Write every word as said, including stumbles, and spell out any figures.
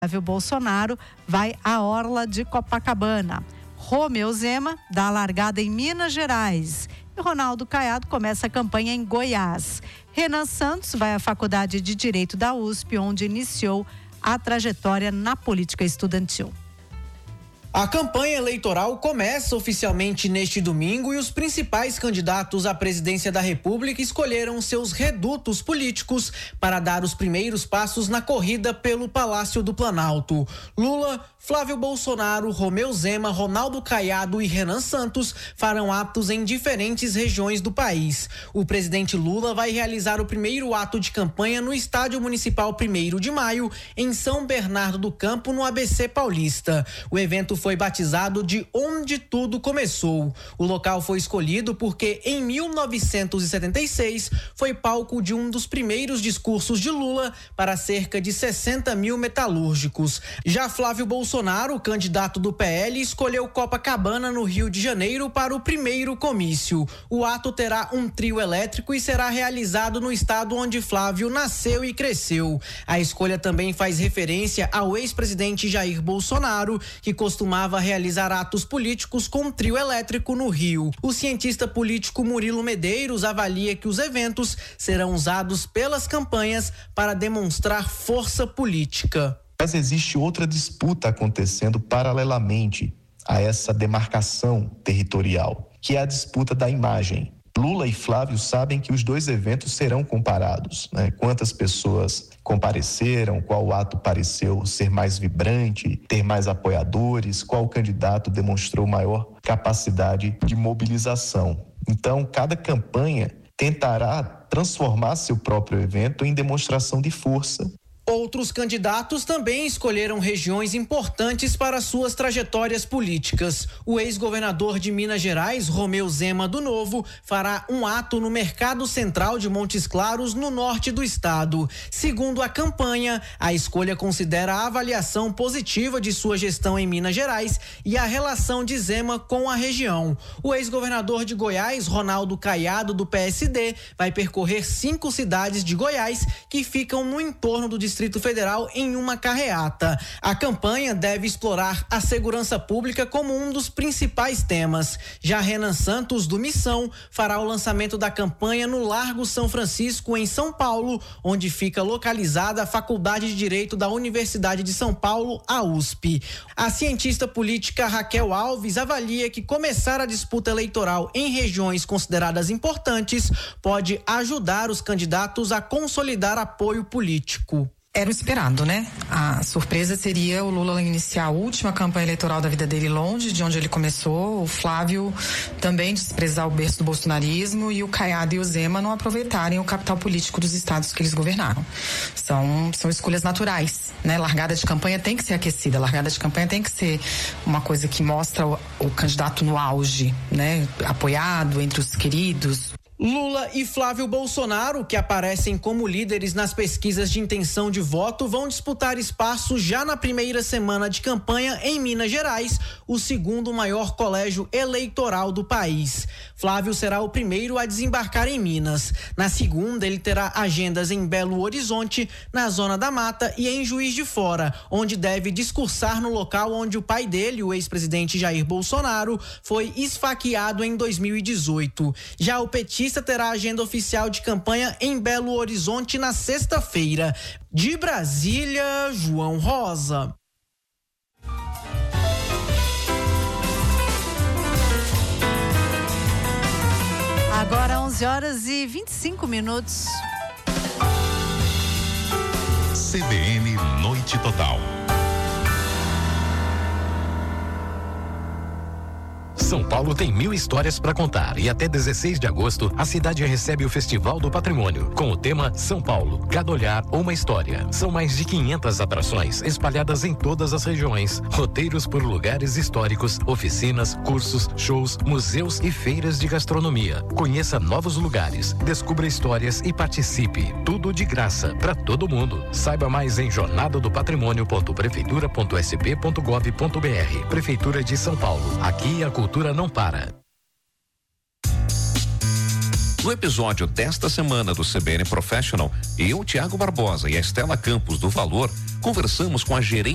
Flávio Bolsonaro vai à orla de Copacabana. Romeu Zema dá a largada em Minas Gerais. E Ronaldo Caiado começa a campanha em Goiás. Renan Santos vai à Faculdade de Direito da U S P, onde iniciou a trajetória na política estudantil. A campanha eleitoral começa oficialmente neste domingo e os principais candidatos à presidência da República escolheram seus redutos políticos para dar os primeiros passos na corrida pelo Palácio do Planalto. Lula, Flávio Bolsonaro, Romeu Zema, Ronaldo Caiado e Renan Santos farão atos em diferentes regiões do país. O presidente Lula vai realizar o primeiro ato de campanha no Estádio Municipal primeiro de maio, em São Bernardo do Campo, no A B C Paulista. O evento foi batizado de Onde Tudo Começou. O local foi escolhido porque em mil novecentos e setenta e seis foi palco de um dos primeiros discursos de Lula para cerca de sessenta mil metalúrgicos. Já Flávio Bolsonaro, candidato do P L, escolheu Copacabana, no Rio de Janeiro, para o primeiro comício. O ato terá um trio elétrico e será realizado no estado onde Flávio nasceu e cresceu. A escolha também faz referência ao ex-presidente Jair Bolsonaro, que costuma costumava realizar atos políticos com um trio elétrico no Rio. O cientista político Murilo Medeiros avalia que os eventos serão usados pelas campanhas para demonstrar força política. Mas existe outra disputa acontecendo paralelamente a essa demarcação territorial, que é a disputa da imagem. Lula e Flávio sabem que os dois eventos serão comparados, né? Quantas pessoas compareceram, qual ato pareceu ser mais vibrante, ter mais apoiadores, qual candidato demonstrou maior capacidade de mobilização. Então, cada campanha tentará transformar seu próprio evento em demonstração de força. Outros candidatos também escolheram regiões importantes para suas trajetórias políticas. O ex-governador de Minas Gerais, Romeu Zema do Novo, fará um ato no Mercado Central de Montes Claros, no norte do estado. Segundo a campanha, a escolha considera a avaliação positiva de sua gestão em Minas Gerais e a relação de Zema com a região. O ex-governador de Goiás, Ronaldo Caiado, do P S D, vai percorrer cinco cidades de Goiás que ficam no entorno do Distrito Federal em uma carreata. A campanha deve explorar a segurança pública como um dos principais temas. Já Renan Santos, do Missão, fará o lançamento da campanha no Largo São Francisco, em São Paulo, onde fica localizada a Faculdade de Direito da Universidade de São Paulo, a U S P. A cientista política Raquel Alves avalia que começar a disputa eleitoral em regiões consideradas importantes pode ajudar os candidatos a consolidar apoio político. Era o esperado, né? A surpresa seria o Lula iniciar a última campanha eleitoral da vida dele longe de onde ele começou, o Flávio também desprezar o berço do bolsonarismo e o Caiado e o Zema não aproveitarem o capital político dos estados que eles governaram. São, são escolhas naturais, né? Largada de campanha tem que ser aquecida, largada de campanha tem que ser uma coisa que mostra o, o candidato no auge, né? Apoiado entre os queridos. Lula e Flávio Bolsonaro, que aparecem como líderes nas pesquisas de intenção de voto, vão disputar espaço já na primeira semana de campanha em Minas Gerais, o segundo maior colégio eleitoral do país. Flávio será o primeiro a desembarcar em Minas. Na segunda, ele terá agendas em Belo Horizonte, na Zona da Mata e em Juiz de Fora, onde deve discursar no local onde o pai dele, o ex-presidente Jair Bolsonaro, foi esfaqueado em dois mil e dezoito. Já o petista terá agenda oficial de campanha em Belo Horizonte na sexta-feira. De Brasília, João Rosa. Agora onze horas e vinte e cinco minutos. C B N Noite Total. São Paulo tem mil histórias para contar e até dezesseis de agosto a cidade recebe o Festival do Patrimônio com o tema São Paulo, cada olhar uma história. São mais de quinhentas atrações espalhadas em todas as regiões, roteiros por lugares históricos, oficinas, cursos, shows, museus e feiras de gastronomia. Conheça novos lugares, descubra histórias e participe. Tudo de graça para todo mundo. Saiba mais em jornada do patrimônio ponto prefeitura ponto s p ponto gov ponto b r. Prefeitura de São Paulo. Aqui a cultura não para. No episódio desta semana do C B N Professional, eu, Tiago Barbosa e a Estela Campos do Valor, conversamos com a gerente